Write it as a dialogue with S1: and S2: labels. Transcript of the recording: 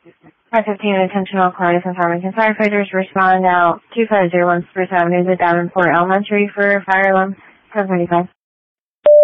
S1: 515 intentional Claudia from Farmington firefighters. Respond now 2501 Spruce Avenue, the Davenport Elementary for fire alarm 1035.